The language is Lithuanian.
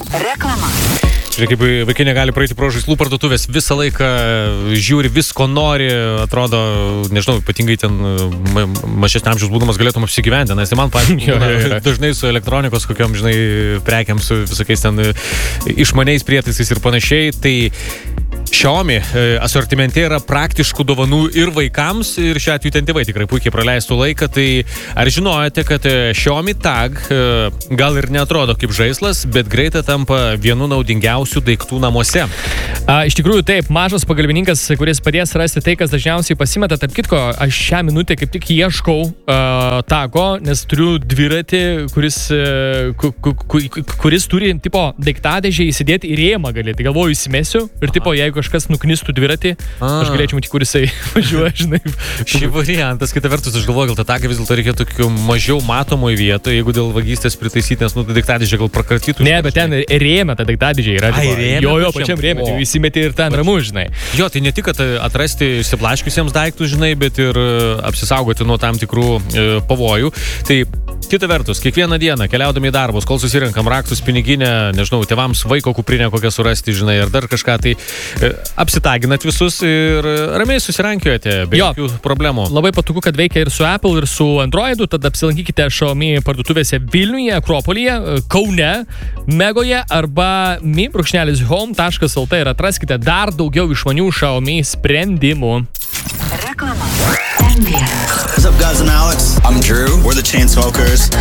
Reklama. Žiūrėk, kaip vaikai negali praeiti pro žaislų parduotuvės, visą laiką žiūri, visko nori, atrodo, nežinau, ypatingai ten mažesnio amžiaus būdamas galėtum apsigyventi, nes man, pavyzdžiui, dažnai su elektronikos kokiom, žinai, prekiam, su visokiais ten išmaniais prietaisais ir panašiai, tai Xiaomi asortimente yra praktiškų dovanų ir vaikams, ir šiuo atveju ten tėvai tikrai puikiai praleistų laiką. Tai ar žinojate, kad Xiaomi Tag gal ir neatrodo kaip žaislas, bet greitai tampa vienu naudingiausių daiktų namuose? Iš tikrųjų taip, mažas pagalbininkas, kuris padės rasti tai, kas dažniausiai pasimeta. Tarp kitko, aš šią minutę kaip tik ieškau Tago, nes turiu dviratį, kuris turi tipo daiktadėžę įsidėti į rėmą gali. Tai galvoju, įsimesiu ir tipo, jeigu kažkas nuknistų dviratį, aš galėčiau matyti, kur jisai važiuoja, žinai. Šį variantas, kita vertus, aš galvoju, gal tą Tagą vis dėlto reikėtų tokių mažiau matomoje vietoje, jeigu dėl vagystės pritaisyti, nes daiktadėžę gal prakartytų. Ne, bet ten rėmė ta daiktadėžė yra. Rėmė? Jo, pačiam rėmė, tai įsimeti ir ten ramu, žinai. Jo, tai ne tik, kad atrasti išsiblaškiusiems daiktus, žinai, bet ir apsisaugoti nuo tam tikrų pavojų. Tai kita vertus, kiekvieną dieną, keliaudami į darbus, kol susirenkam raktus, piniginę, nežinau, tėvams vaiko kuprinę kokią surasti, žinai, ar dar kažką, tai apsitaginat visus ir ramiai susirankiote, be jokių problemų. Labai patogu, kad veikia ir su Apple, ir su Androidu, tad apsilankykite Xiaomi parduotuvėse Vilniuje, Akropolyje, Kaune, Megoje arba mi.home.lt ir atraskite dar daugiau išmanių Xiaomi sprendimų. Reklama. What's up, guys? I'm Alex. I'm Drew. We're the Chainsmokers.